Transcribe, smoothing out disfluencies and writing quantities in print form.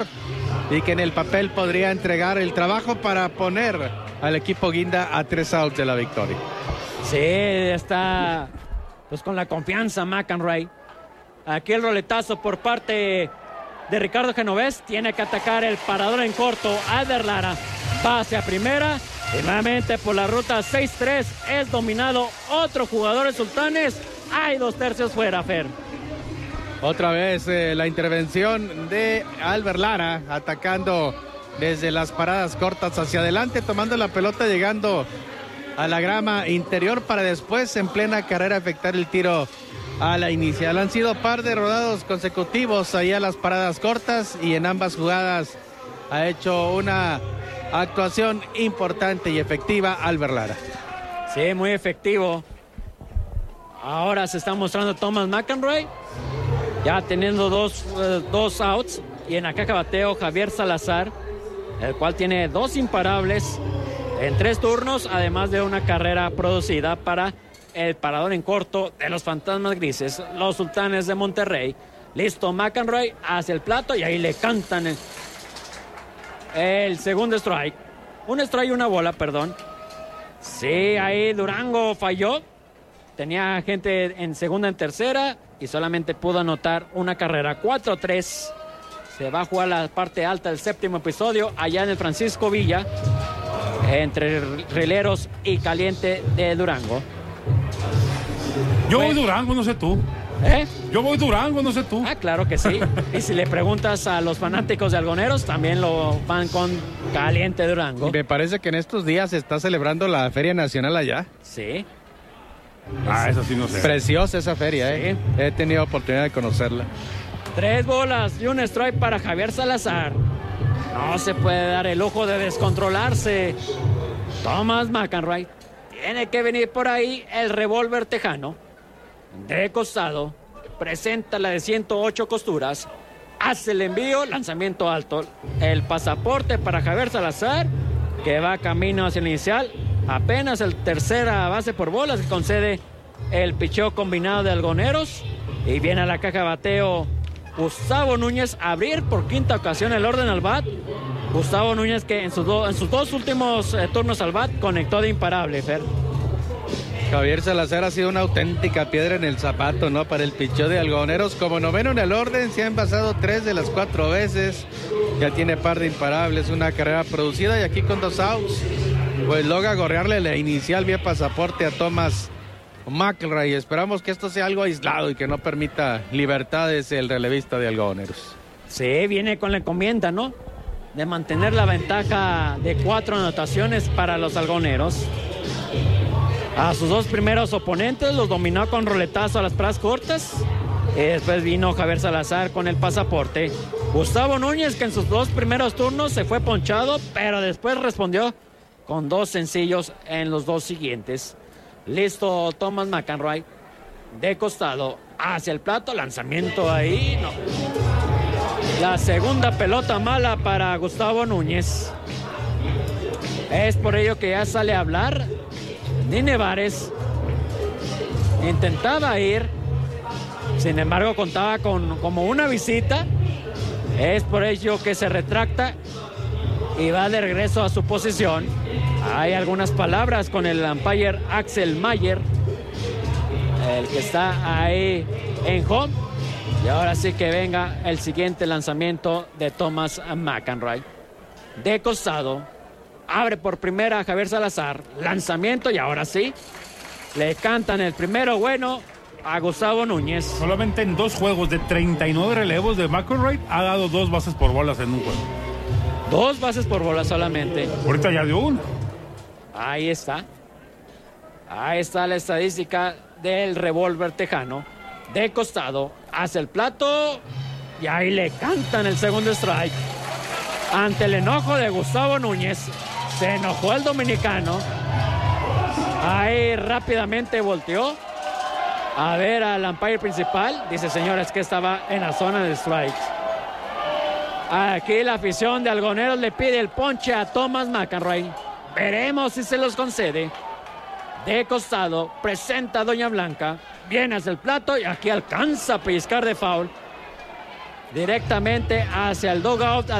y que en el papel podría entregar el trabajo para poner al equipo guinda a 3 outs de la victoria. Sí, está pues con la confianza McEnroe. Aquí el roletazo por parte de Ricardo Genovés. Tiene que atacar el parador en corto. Albert Lara va hacia primera. Y nuevamente por la ruta 6-3 es dominado otro jugador de Sultanes. Hay 2/3 fuera, Fer. Otra vez la intervención de Albert Lara, atacando desde las paradas cortas hacia adelante, tomando la pelota, llegando a la grama interior para después en plena carrera efectuar el tiro a la inicial. Han sido par de rodados consecutivos ahí a las paradas cortas y en ambas jugadas ha hecho una actuación importante y efectiva Albert Lara. Sí, muy efectivo. Ahora se está mostrando Thomas McEnroe, ya teniendo dos outs, y en la caja de bateo Javier Salazar, el cual tiene 2 imparables en 3 turnos, además de una carrera producida para el parador en corto de los Fantasmas Grises, los Sultanes de Monterrey. Listo, McEnroe hacia el plato y ahí le cantan el segundo strike. Un strike y una bola, perdón. Sí, ahí Durango falló. Tenía gente en segunda, en tercera y solamente pudo anotar una carrera. 4-3. Se va a jugar la parte alta del 7º episodio allá en el Francisco Villa, entre Rieleros y Caliente de Durango. Yo voy Durango, no sé tú. Yo voy Durango, no sé tú. Ah, claro que sí. Y si le preguntas a los fanáticos de Algoneros, también lo van con Caliente Durango. Y me parece que en estos días se está celebrando la Feria Nacional allá. Sí. Eso sí no sé. Preciosa esa feria, Sí. He tenido oportunidad de conocerla. 3 bolas y un strike para Javier Salazar. No se puede dar el lujo de descontrolarse. Thomas McEnroe. Tiene que venir por ahí el revólver tejano. De costado. Presenta la de 108 costuras. Hace el envío, lanzamiento alto. El pasaporte para Javier Salazar, que va camino hacia el inicial. Apenas el tercera base por bolas que concede el picheo combinado de Algoneros. Y viene a la caja de bateo Gustavo Núñez a abrir por 5ª ocasión el orden al bat. Gustavo Núñez, que en sus 2 últimos turnos al bat conectó de imparable, Fer. Javier Salazar ha sido una auténtica piedra en el zapato, ¿no? Para el picheo de Algoneros. Como noveno en el orden, se han pasado 3 de las 4 veces. Ya tiene par de imparables, una carrera producida y aquí con 2 outs, pues logra gorrearle la inicial vía pasaporte a Thomas McElroy. Esperamos que esto sea algo aislado y que no permita libertades el relevista de Algoneros. Sí, viene con la encomienda, ¿no? De mantener la ventaja de 4 anotaciones para los Algoneros. A sus 2 primeros oponentes los dominó con roletazo a las paradas cortas. Y después vino Javier Salazar con el pasaporte. Gustavo Núñez, que en sus 2 primeros turnos se fue ponchado, pero después respondió con 2 sencillos en los 2 siguientes. Listo, Thomas McEnroe. De costado hacia el plato, lanzamiento ahí, no. La segunda pelota mala para Gustavo Núñez. Es por ello que ya sale a hablar Nine Vares. Intentaba ir, sin embargo contaba con como una visita. Es por ello que se retracta y va de regreso a su posición. Hay algunas palabras con el umpire Axel Mayer, el que está ahí en home. Y ahora sí que venga el siguiente lanzamiento de Thomas McEnroe. De costado, abre por primera Javier Salazar. Lanzamiento y ahora sí, le cantan el primero bueno a Gustavo Núñez. Solamente en 2 juegos de 39 relevos de McElroy ha dado 2 bases por bolas en un juego. 2 bases por bola solamente. Ahorita ya dio 1. Ahí está. Ahí está la estadística del revólver tejano. De costado, hace el plato y ahí le cantan el segundo strike. Ante el enojo de Gustavo Núñez, se enojó el dominicano. Ahí rápidamente volteó a ver al umpire principal. Dice, señores, que estaba en la zona de strikes. Aquí la afición de Algoneros le pide el ponche a Thomas McEnroe. Veremos si se los concede. De costado, presenta a Doña Blanca. Viene hacia el plato y aquí alcanza a pellizcar de foul. directamente hacia el dugout.